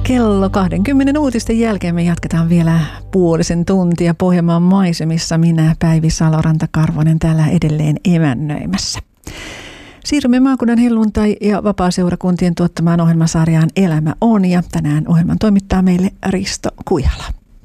Kello 20 uutisten jälkeen me jatketaan vielä puolisen tuntia Pohjanmaan maisemissa. Minä Päivi Salo-Rantakarvonen täällä edelleen emännöimässä. Siirrymme maakunnan helluntai- ja vapaaseurakuntien tuottamaan ohjelmasarjaan Elämä on, ja tänään ohjelman toimittaa meille Risto Kujala.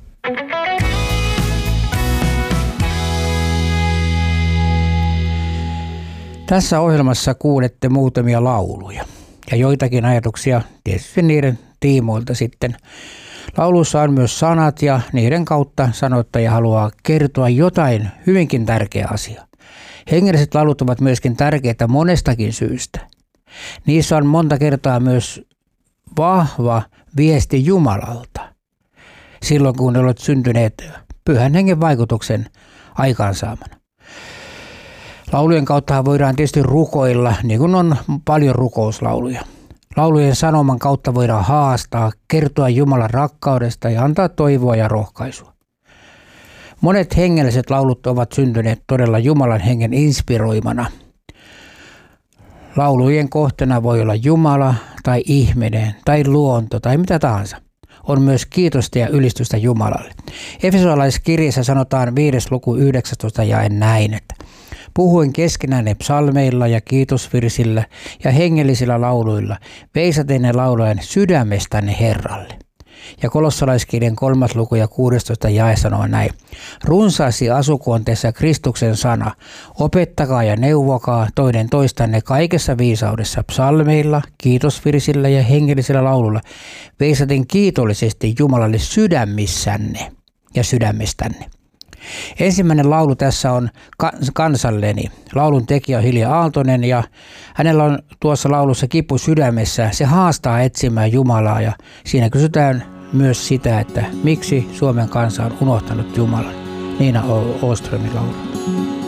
Tässä ohjelmassa kuulette muutamia lauluja ja joitakin ajatuksia tietysti niiden tiimoilta sitten. Lauluissa on myös sanat ja niiden kautta sanottaja haluaa kertoa jotain hyvinkin tärkeää asiaa. Hengelliset laulut ovat myöskin tärkeitä monestakin syystä. Niissä on monta kertaa myös vahva viesti Jumalalta. Silloin kun olet syntyneet Pyhän Hengen vaikutuksen aikaansaamana. Laulujen kautta voidaan tietysti rukoilla, niin kuin on paljon rukouslauluja. Laulujen sanoman kautta voidaan haastaa, kertoa Jumalan rakkaudesta ja antaa toivoa ja rohkaisua. Monet hengelliset laulut ovat syntyneet todella Jumalan hengen inspiroimana. Laulujen kohteena voi olla Jumala tai ihminen tai luonto tai mitä tahansa. On myös kiitosta ja ylistystä Jumalalle. Efesolaiskirjassa sanotaan 5. luku 19 jae näin, että puhuin keskenänne psalmeilla ja kiitosvirsillä ja hengellisillä lauluilla, veisaten ne laulujen sydämestänne Herralle. Ja kolossalaiskirjan 3. luku ja 16 jae sanoo näin. Runsaasti asukoon tässä Kristuksen sana. Opettakaa ja neuvokaa toinen toistanne kaikessa viisaudessa psalmeilla, kiitosvirsillä ja hengellisillä lauluilla, veisaten kiitollisesti Jumalalle sydämissänne ja sydämestänne. Ensimmäinen laulu tässä on Kansalleni. Laulun tekijä on Hilja Aaltonen ja hänellä on tuossa laulussa kipu sydämessä. Se haastaa etsimään Jumalaa ja siinä kysytään myös sitä, että miksi Suomen kansa on unohtanut Jumalan. Niina Åströmin laulu.